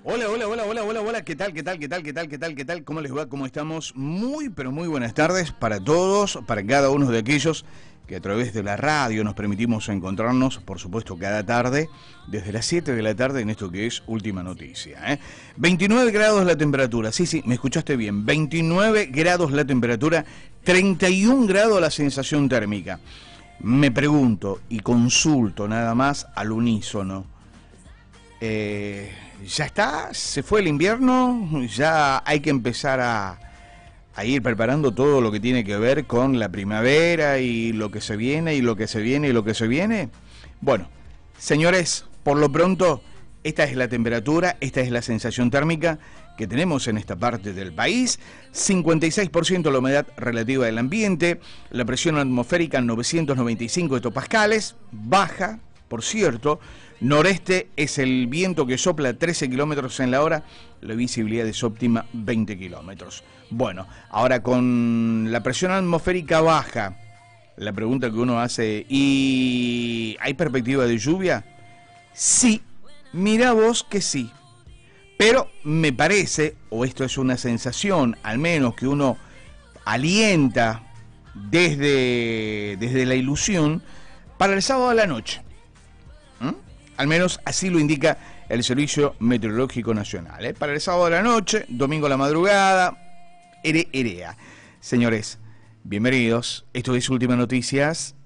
Hola, hola, hola, hola, hola, hola, ¿qué tal, qué tal, qué tal, qué tal, qué tal, qué tal? ¿Cómo les va? ¿Cómo estamos? Muy, pero muy buenas tardes para todos, para cada uno de aquellos que a través de la radio nos permitimos encontrarnos, por supuesto, cada tarde, desde las 7 de la tarde en esto que es Última Noticia. 29 grados la temperatura, sí, me escuchaste bien, 29 grados la temperatura, 31 grados la sensación térmica. Me pregunto y consulto nada más al unísono. ¿Ya está? ¿Se fue el invierno? ¿Ya hay que empezar a ir preparando todo lo que tiene que ver con la primavera y lo que se viene y lo que se viene y lo que se viene? Bueno, señores, por lo pronto, esta es la temperatura, esta es la sensación térmica que tenemos en esta parte del país. 56% la humedad relativa del ambiente, la presión atmosférica 995 hectopascales, baja, por cierto. Noreste es el viento que sopla a 13 kilómetros en la hora, la visibilidad es óptima 20 kilómetros. Bueno, ahora con la presión atmosférica baja, la pregunta que uno hace, ¿y hay perspectiva de lluvia? Sí, mira vos que sí, pero me parece, o esto es una sensación, al menos que uno alienta desde la ilusión, para el sábado a la noche. Al menos así lo indica el Servicio Meteorológico Nacional. Para el sábado a la noche, domingo a la madrugada, EREA. Señores, bienvenidos. Esto es Últimas Noticias.